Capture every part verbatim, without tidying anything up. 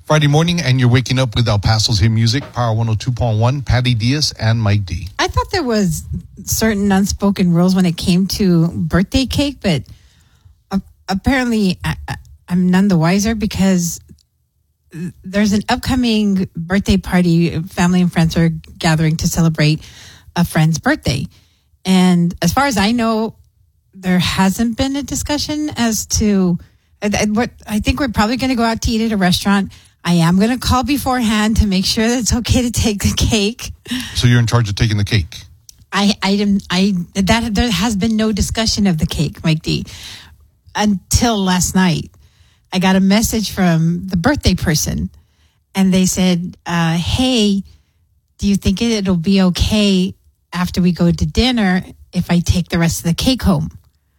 Friday morning, and you're waking up with El Paso's hit music, Power one oh two point one, Patty Diaz and Mike D. I thought there was certain unspoken rules when it came to birthday cake, but uh, apparently I, I'm none the wiser because there's an upcoming birthday party. Family and friends are gathering to celebrate a friend's birthday. And as far as I know, there hasn't been a discussion as to I, what I think we're probably going to go out to eat at a restaurant. I am going to call beforehand to make sure that it's okay to take the cake. So you're in charge of taking the cake? I, I, didn't, I, that, there has been no discussion of the cake, Mike D, until last night. I got a message from the birthday person, and they said, uh, hey, do you think it, it'll be okay after we go to dinner if I take the rest of the cake home?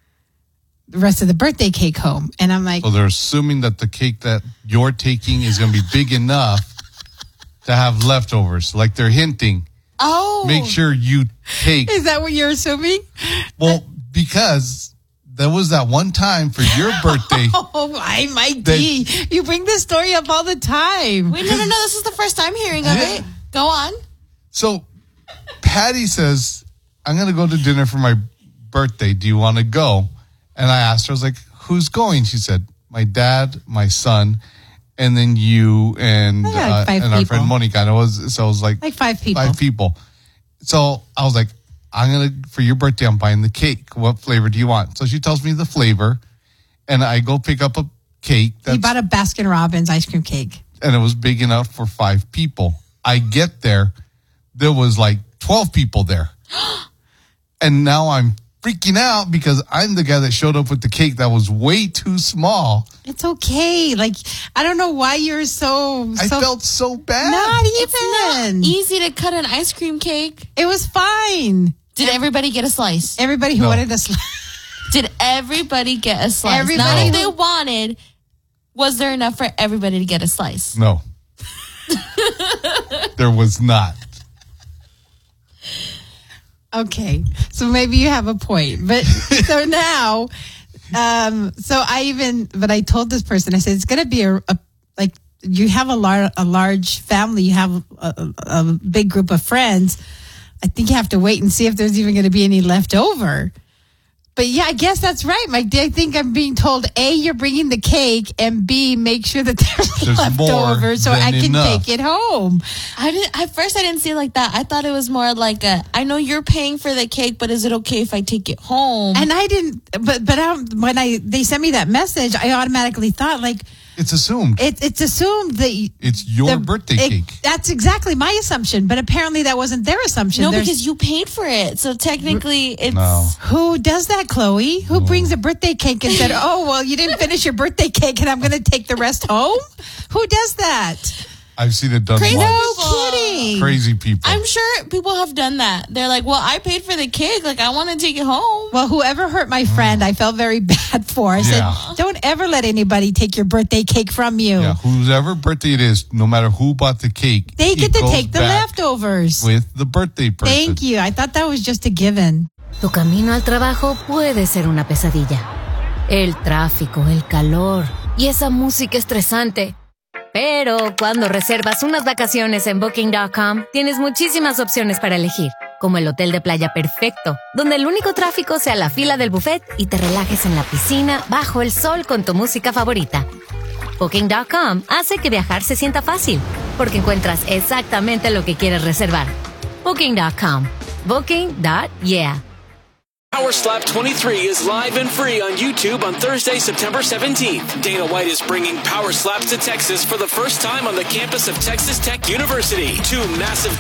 The rest of the birthday cake home. And I'm like... So they're assuming that the cake that you're taking is going to be big enough to have leftovers. Like they're hinting. Oh. Make sure you take... Is that what you're assuming? Well, because there was that one time for your birthday... Oh, I might be. You bring this story up all the time. Wait, no, no, no. This is the first time hearing of yeah. it. Go on. So Patty says, I'm going to go to dinner for my birthday. Do you want to go? And I asked her, I was like, who's going? She said, my dad, my son, and then you and like uh, five and our people. friend Monica. And it was, so I was like, like five people. Five people. So I was like, I'm going to, for your birthday, I'm buying the cake. What flavor do you want? So she tells me the flavor, and I go pick up a cake. That's, you bought a Baskin Robbins ice cream cake. And it was big enough for five people. I get there, there was like twelve people there. And now I'm freaking out because I'm the guy that showed up with the cake that was way too small. It's okay. Like, I don't know why you're so... I so felt so bad. Not even. It's not easy to cut an ice cream cake. It was fine. Did everybody get a slice? Everybody who No. wanted a slice. Did everybody get a slice? Everybody. Not if No. they wanted. Was there enough for everybody to get a slice? No. There was not. Okay, so maybe you have a point, but so now, um, so I even, but I told this person, I said it's going to be a, a like you have a large a large family, you have a, a, a big group of friends. I think you have to wait and see if there's even going to be any left over. But yeah, I guess that's right, Mike. I think I'm being told A, you're bringing the cake, and B, make sure that there's, There's left more over so than I can enough. take it home. I didn't. At first, I didn't see it like that. I thought it was more like a. I know you're paying for the cake, but is it okay if I take it home? And I didn't, but but I, when I they sent me that message, I automatically thought like It's assumed. it, it's assumed that It's your the- birthday it- cake. That's exactly my assumption, but apparently that wasn't their assumption. no, There's- because you paid for it, so technically it's. No. who does that, Chloe? Who brings a birthday cake and said, "Oh, well, you didn't finish your birthday cake, and I'm going to take the rest home"? Who does that? I've seen it done Crazy once. No people. kidding. Crazy people. I'm sure people have done that. They're like, "Well, I paid for the cake. Like, I want to take it home." Well, whoever hurt my friend, I felt very bad for. I Yeah. said, "Don't ever let anybody take your birthday cake from you. Yeah, whoever birthday it is, no matter who bought the cake, They it get to goes take the back leftovers." with the birthday person. Thank you. I thought that was just a given. Tu camino al trabajo puede ser una pesadilla. El tráfico, el calor y esa música estresante. Pero cuando reservas unas vacaciones en Booking punto com, tienes muchísimas opciones para elegir, como el hotel de playa perfecto, donde el único tráfico sea la fila del buffet y te relajes en la piscina bajo el sol con tu música favorita. Booking punto com hace que viajar se sienta fácil, porque encuentras exactamente lo que quieres reservar. Booking punto com. Booking. Yeah. Power Slap twenty-three is live and free on YouTube on Thursday, September seventeenth. Dana White is bringing Power Slaps to Texas for the first time on the campus of Texas Tech University. Two massive